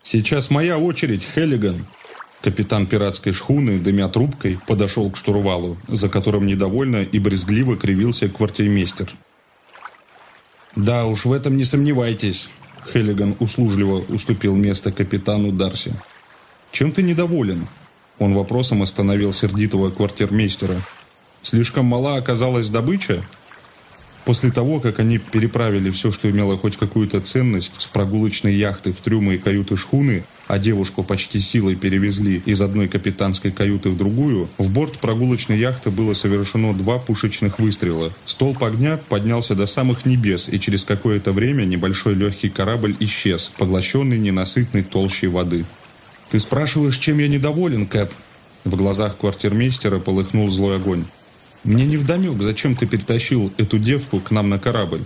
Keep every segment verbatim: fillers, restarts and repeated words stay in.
«Сейчас моя очередь, Хеллиган!» Капитан пиратской шхуны, дымя трубкой, подошел к штурвалу, за которым недовольно и брезгливо кривился квартирмейстер. «Да уж, в этом не сомневайтесь», — Хеллиган услужливо уступил место капитану Дарси. «Чем ты недоволен?» Он вопросом остановил сердитого квартирмейстера. «Слишком мала оказалась добыча?» После того, как они переправили все, что имело хоть какую-то ценность, с прогулочной яхты в трюмы и каюты шхуны, а девушку почти силой перевезли из одной капитанской каюты в другую, в борт прогулочной яхты было совершено два пушечных выстрела. Столб огня поднялся до самых небес, и через какое-то время небольшой легкий корабль исчез, поглощенный ненасытной толщей воды. «Ты спрашиваешь, чем я недоволен, Кэп?» В глазах квартирмейстера полыхнул злой огонь. «Мне невдомек, зачем ты перетащил эту девку к нам на корабль?»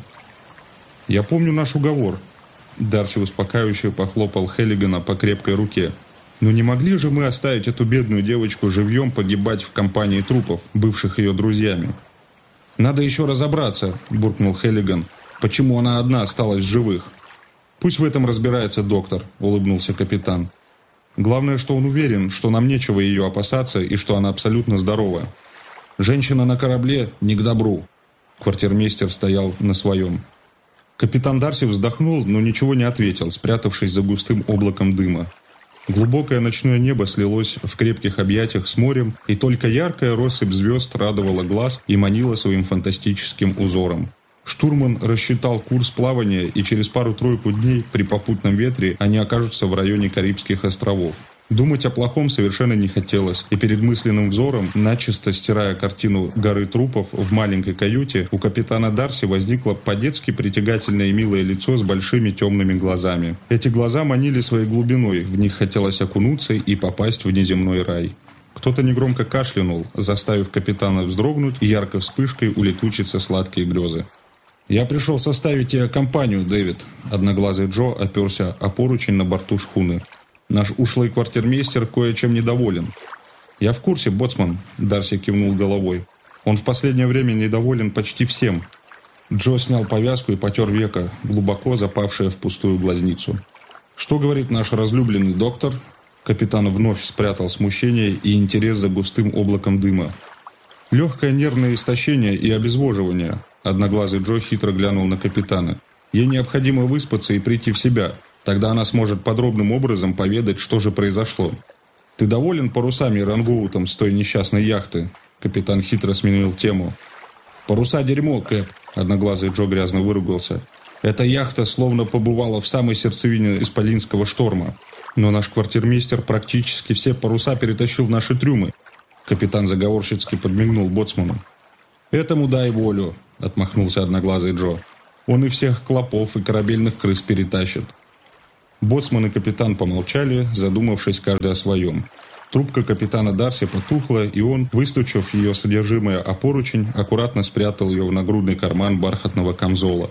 «Я помню наш уговор». Дарси успокаивающе похлопал Хеллигана по крепкой руке. «Но не могли же мы оставить эту бедную девочку живьем погибать в компании трупов, бывших ее друзьями?» «Надо еще разобраться», – буркнул Хеллиган. «Почему она одна осталась в живых?» «Пусть в этом разбирается доктор», – улыбнулся капитан. «Главное, что он уверен, что нам нечего ее опасаться и что она абсолютно здорова». «Женщина на корабле не к добру». Квартирмейстер стоял на своем. Капитан Дарси вздохнул, но ничего не ответил, спрятавшись за густым облаком дыма. Глубокое ночное небо слилось в крепких объятиях с морем, и только яркая россыпь звезд радовала глаз и манила своим фантастическим узором. Штурман рассчитал курс плавания, и через пару-тройку дней при попутном ветре они окажутся в районе Карибских островов. Думать о плохом совершенно не хотелось, и перед мысленным взором, начисто стирая картину горы трупов в маленькой каюте, у капитана Дарси возникло по-детски притягательное и милое лицо с большими темными глазами. Эти глаза манили своей глубиной, в них хотелось окунуться и попасть в неземной рай. Кто-то негромко кашлянул, заставив капитана вздрогнуть и яркой вспышкой улетучиться сладкие грезы. «Я пришел составить тебе компанию, Дэвид», — одноглазый Джо оперся о поручень на борту шхуны. «Наш ушлый квартирмейстер кое-чем недоволен». «Я в курсе, боцман», — Дарси кивнул головой. «Он в последнее время недоволен почти всем». Джо снял повязку и потер веко, глубоко запавшее в пустую глазницу. «Что говорит наш разлюбленный доктор?» Капитан вновь спрятал смущение и интерес за густым облаком дыма. «Легкое нервное истощение и обезвоживание», — одноглазый Джо хитро глянул на капитана. «Ей необходимо выспаться и прийти в себя. Тогда она сможет подробным образом поведать, что же произошло». «Ты доволен парусами и рангоутом с той несчастной яхты?» Капитан хитро сменил тему. «Паруса дерьмо, Кэп», — одноглазый Джо грязно выругался. «Эта яхта словно побывала в самой сердцевине исполинского шторма. Но наш квартирмейстер практически все паруса перетащил в наши трюмы». Капитан заговорщицки подмигнул боцману. «Этому дай волю», — отмахнулся одноглазый Джо. «Он и всех клопов и корабельных крыс перетащит». Боцман и капитан помолчали, задумавшись каждый о своем. Трубка капитана Дарси потухла, и он, выстучив ее содержимое о поручень, аккуратно спрятал ее в нагрудный карман бархатного камзола.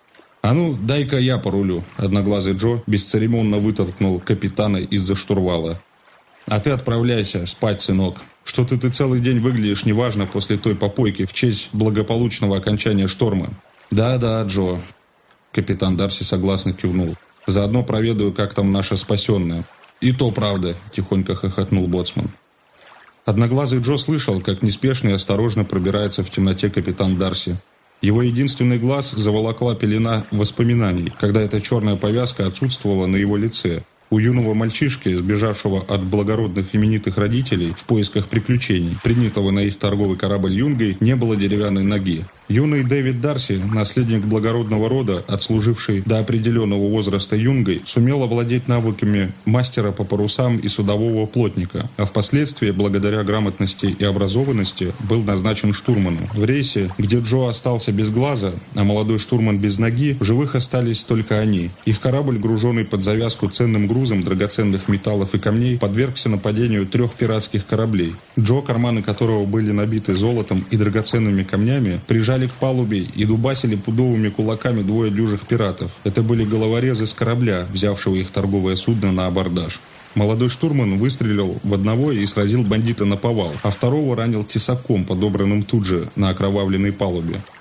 «А ну, дай-ка я порулю», — одноглазый Джо бесцеремонно вытолкнул капитана из-за штурвала. «А ты отправляйся спать, сынок. Что-то ты целый день выглядишь неважно после той попойки в честь благополучного окончания шторма». «Да-да, Джо», — капитан Дарси согласно кивнул. «Заодно проведаю, как там наша спасенная». «И то правда», — тихонько хохотнул боцман. Одноглазый Джо слышал, как неспешно и осторожно пробирается в темноте капитан Дарси. Его единственный глаз заволокла пелена воспоминаний, когда эта черная повязка отсутствовала на его лице. У юного мальчишки, сбежавшего от благородных именитых родителей в поисках приключений, принятого на их торговый корабль юнгой, не было деревянной ноги. Юный Дэвид Дарси, наследник благородного рода, отслуживший до определенного возраста юнгой, сумел овладеть навыками мастера по парусам и судового плотника, а впоследствии, благодаря грамотности и образованности, был назначен штурманом. В рейсе, где Джо остался без глаза, а молодой штурман без ноги, в живых остались только они. Их корабль, груженный под завязку ценным грузом драгоценных металлов и камней, подвергся нападению трех пиратских кораблей. Джо, карманы которого были набиты золотом и драгоценными камнями, прижали к палубе и дубасили пудовыми кулаками двое дюжих пиратов. Это были головорезы с корабля, взявшего их торговое судно на абордаж. Молодой штурман выстрелил в одного и сразил бандита наповал, а второго ранил тесаком, подобранным тут же на окровавленной палубе.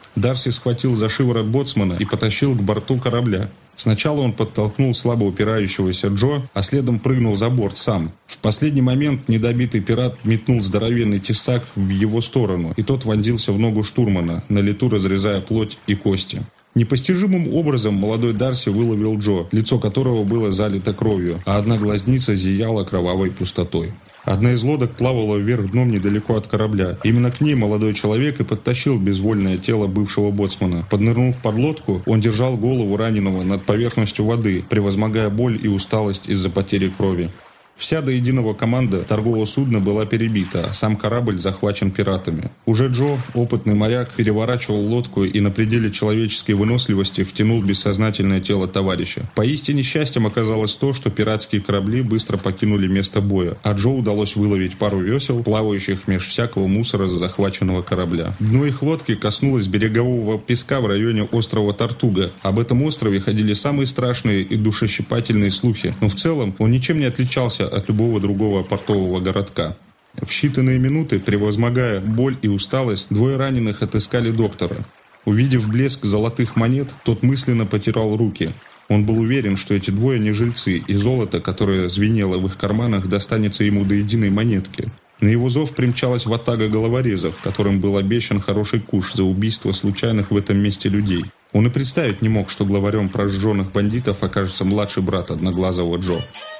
Дарси схватил за шиворот боцмана и потащил к борту корабля. Сначала он подтолкнул слабо упирающегося Джо, а следом прыгнул за борт сам. В последний момент недобитый пират метнул здоровенный тесак в его сторону, и тот вонзился в ногу штурмана, на лету разрезая плоть и кости. Непостижимым образом молодой Дарси выловил Джо, лицо которого было залито кровью, а одна глазница зияла кровавой пустотой. Одна из лодок плавала вверх дном недалеко от корабля. Именно к ней молодой человек и подтащил безвольное тело бывшего боцмана. Поднырнув под лодку, он держал голову раненого над поверхностью воды, превозмогая боль и усталость из-за потери крови. Вся до единого команда торгового судна была перебита, а сам корабль захвачен пиратами. Уже Джо, опытный моряк, переворачивал лодку и на пределе человеческой выносливости втянул бессознательное тело товарища. Поистине счастьем оказалось то, что пиратские корабли быстро покинули место боя, а Джо удалось выловить пару весел, плавающих меж всякого мусора с захваченного корабля. Дно их лодки коснулось берегового песка в районе острова Тартуга. Об этом острове ходили самые страшные и душещипательные слухи, но в целом он ничем не отличался от любого другого портового городка. В считанные минуты, превозмогая боль и усталость, двое раненых отыскали доктора. Увидев блеск золотых монет, тот мысленно потирал руки. Он был уверен, что эти двое не жильцы, и золото, которое звенело в их карманах, достанется ему до единой монетки. На его зов примчалась ватага головорезов, которым был обещан хороший куш за убийство случайных в этом месте людей. Он и представить не мог, что главарем прожженных бандитов окажется младший брат одноглазого Джо.